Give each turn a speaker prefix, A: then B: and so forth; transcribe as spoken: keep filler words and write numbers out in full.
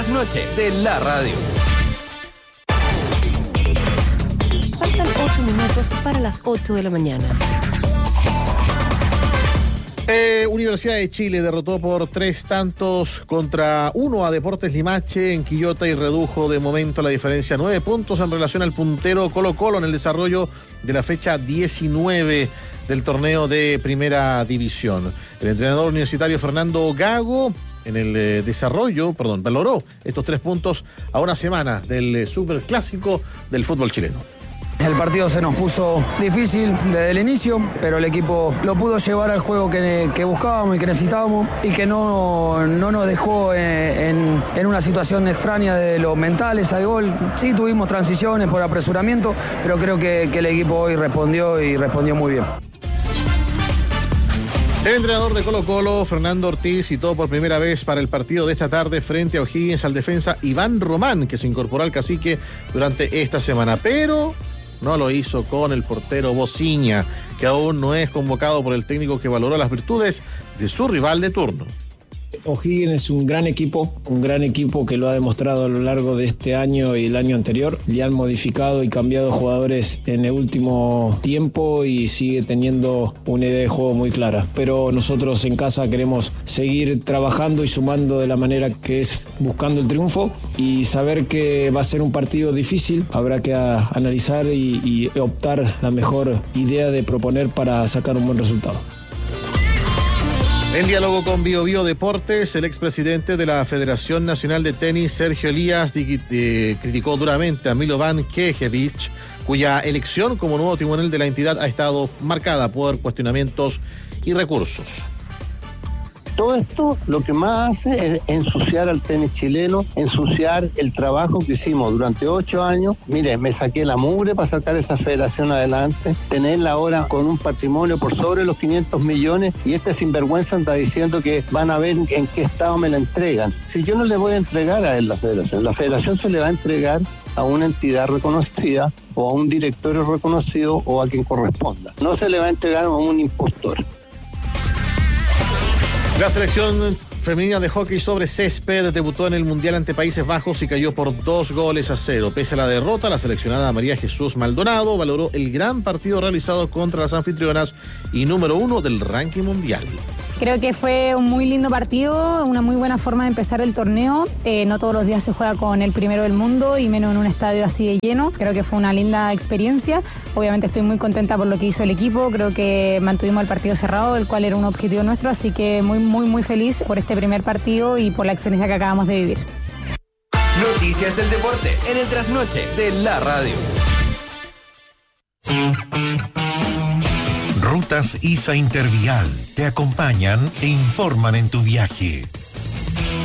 A: Noche de la radio.
B: Faltan ocho minutos para las ocho de la mañana.
C: Eh, Universidad de Chile derrotó por tres tantos contra uno a Deportes Limache en Quillota y redujo de momento la diferencia a nueve puntos en relación al puntero Colo-Colo en el desarrollo de la fecha diecinueve del torneo de Primera División. El entrenador universitario Fernando Gago en el eh, desarrollo, perdón, valoró estos tres puntos a una semana del eh, superclásico del fútbol chileno.
D: El partido se nos puso difícil desde el inicio, pero el equipo lo pudo llevar al juego que, que buscábamos y que necesitábamos y que no, no nos dejó en, en una situación extraña de los mentales al gol. Sí tuvimos transiciones por apresuramiento, pero creo que, que el equipo hoy respondió y respondió muy bien.
C: El entrenador de Colo-Colo, Fernando Ortiz, citó por primera vez para el partido de esta tarde frente a O'Higgins al defensa Iván Román, que se incorporó al cacique durante esta semana, pero no lo hizo con el portero Bociña, que aún no es convocado por el técnico que valoró las virtudes de su rival de turno.
E: O'Higgins es un gran equipo, un gran equipo que lo ha demostrado a lo largo de este año y el año anterior. Le han modificado y cambiado jugadores en el último tiempo y sigue teniendo una idea de juego muy clara. Pero nosotros en casa queremos seguir trabajando y sumando de la manera que es buscando el triunfo y saber que va a ser un partido difícil. Habrá que a, analizar y, y optar la mejor idea de proponer para sacar un buen resultado.
C: En diálogo con Bio Bio Deportes, el expresidente de la Federación Nacional de Tenis, Sergio Elías, di- di- criticó duramente a Milovan Kejevic, cuya elección como nuevo timonel de la entidad ha estado marcada por cuestionamientos y recursos.
F: Todo esto lo que más hace es ensuciar al tenis chileno, ensuciar el trabajo que hicimos durante ocho años. Mire, me saqué la mugre para sacar esa federación adelante, tenerla ahora con un patrimonio por sobre los quinientos millones y este sinvergüenza anda diciendo que van a ver en qué estado me la entregan. Si yo no le voy a entregar a él la federación, la federación se le va a entregar a una entidad reconocida o a un directorio reconocido o a quien corresponda. No se le va a entregar a un impostor.
C: La selección femenina de hockey sobre césped debutó en el Mundial ante Países Bajos y cayó por dos goles a cero. Pese a la derrota, la seleccionada María Jesús Maldonado valoró el gran partido realizado contra las anfitrionas y número uno del ranking mundial.
G: Creo que fue un muy lindo partido, una muy buena forma de empezar el torneo. Eh, no todos los días se juega con el primero del mundo y menos en un estadio así de lleno. Creo que fue una linda experiencia. Obviamente estoy muy contenta por lo que hizo el equipo. Creo que mantuvimos el partido cerrado, el cual era un objetivo nuestro. Así que muy, muy, muy feliz por este primer partido y por la experiencia que acabamos de vivir.
A: Noticias del deporte en el trasnoche de la radio.
H: Rutas I S A Intervial te acompañan e informan en tu viaje.